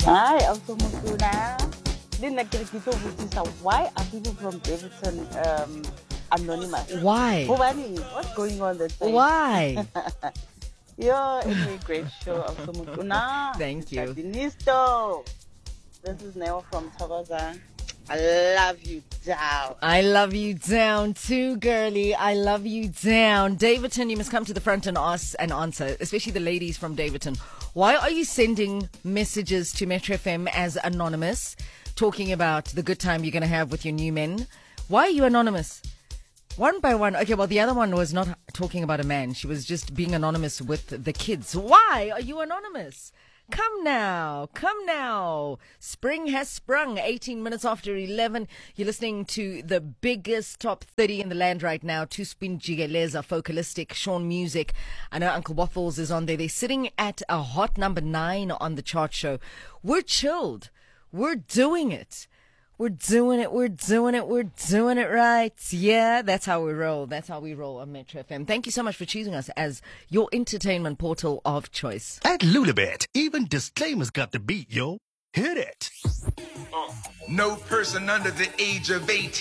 Hi, also Mutuna. Why are people from Davidson anonymous? Why? What's going on this side? Why? You're in a great show, also Mutuna. Thank you. Dinisto. This is Neo from Togoza. I love you down. I love you down too, girly. I love you down. Davidson, you must come to the front and ask and answer, especially the ladies from Davidson. Why are you sending messages to Metro FM as anonymous, talking about the good time you're going to have with your new men? Why are you anonymous? One by one. Okay, well, the other one was not talking about a man. She was just being anonymous with the kids. Why are you anonymous? Come now. Spring has sprung. 18 minutes after 11. You're listening to the biggest top 30 in the land right now. Two-Spin Jigeleza, Focalistic, Sean Music. I know Uncle Waffles is on there. They're sitting at a hot number 9 on the chart show. We're chilled. We're doing it. We're doing it right. Yeah, that's how we roll. That's how we roll on Metro FM. Thank you so much for choosing us as your entertainment portal of choice. At Lulabet, even disclaimers got the beat, yo. Hit it. No person under the age of 18